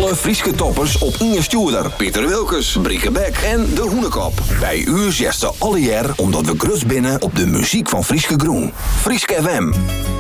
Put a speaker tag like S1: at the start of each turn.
S1: Alle Frieske toppers op Inge Stoerder, Pieter Wilkes, Brieke Beck en De Hoenekop. Bij u zesde alle jaar omdat we grut binnen op de muziek van Frieske Groen. Frieske FM.